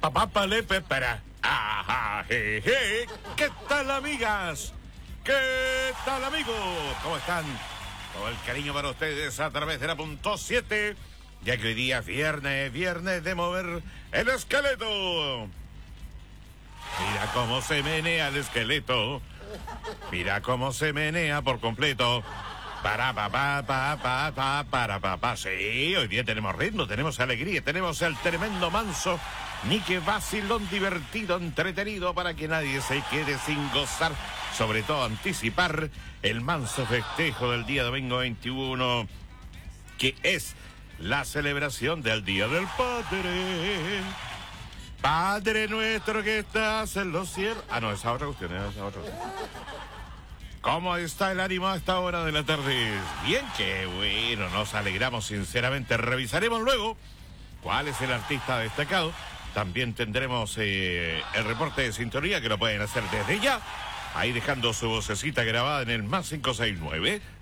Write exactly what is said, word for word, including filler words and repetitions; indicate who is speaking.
Speaker 1: papá le pepera. Ajá, je, je. ¿Qué tal, amigas? ¿Qué tal, amigos? ¿Cómo están? Todo el cariño para ustedes a través de la punto siete. Ya que hoy día es viernes, viernes de mover el esqueleto. Mira cómo se menea el esqueleto. Mira cómo se menea por completo. Para pa pa pa pa pa para pa pa. Sí, hoy día tenemos ritmo, tenemos alegría, tenemos el tremendo manso, ni que vacilón divertido, entretenido para que nadie se quede sin gozar, sobre todo anticipar el manso festejo del día domingo veintiuno, que es la celebración del Día del Padre. Padre nuestro que estás en los cielos. Ah, no, esa otra cuestión, esa otra cuestión. ¿Cómo está el ánimo a esta hora de la tarde? Bien, que bueno, nos alegramos sinceramente. Revisaremos luego cuál es el artista destacado. También tendremos eh, el reporte de sintonía, que lo pueden hacer desde ya, ahí dejando su vocecita grabada en el más cinco seis nueve,